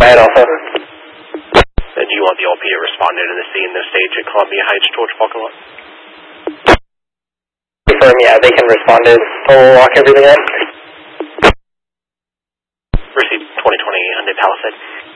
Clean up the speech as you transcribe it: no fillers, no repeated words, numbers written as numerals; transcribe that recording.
Ahead also. And do you want the LP to respond to the scene, the stage at Columbia Heights George parking lot? Confirm, yeah, they can respond to it. We'll lock everything in. Received 2020 Hyundai Palisade.